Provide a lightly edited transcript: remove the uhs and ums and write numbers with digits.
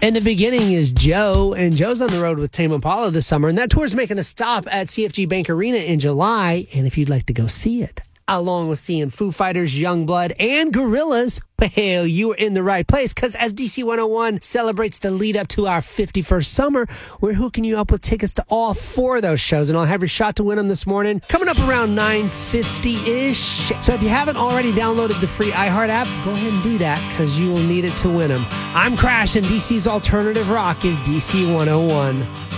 And the beginning is Joe, and Joe's on the road with Tame Impala this summer, and that tour's making a stop at CFG Bank Arena in July. And if you'd like to go see it, along with seeing Foo Fighters, Youngblood, and Gorillaz, well, you are in the right place, because as DC 101 celebrates the lead up to our 51st summer, we're hooking you up with tickets to all 4 of those shows, and I'll have your shot to win them this morning, coming up around 9:50-ish. So if you haven't already downloaded the free iHeart app, go ahead and do that, because you will need it to win them. I'm Crash, and DC's alternative rock is DC 101.